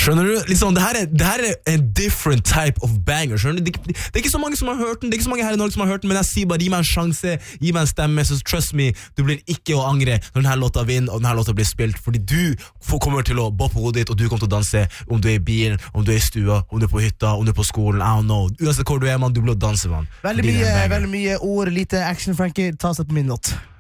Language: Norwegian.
Skjønner du? Liksom, det her er en different type of banger. Skjønner du? Det er ikke så mange som har hørt den. Det er ikke så mange her i Norge som har hørt den. Men jeg sier bare, gi meg en sjanse, gi meg en stemme. Så trust me, du blir ikke å angre når denne låta vinner og denne låta blir spilt. Fordi du kommer til å boppe hodet ditt, og du kommer til å danse. Om du er i bilen, om du er i stua, om du er på hytta, om du er på skolen, I don't know. Uansett hvor du er, man, du blir å danse, man. Veldig mye ord, lite action, Frankie. Ta oss et på min låt.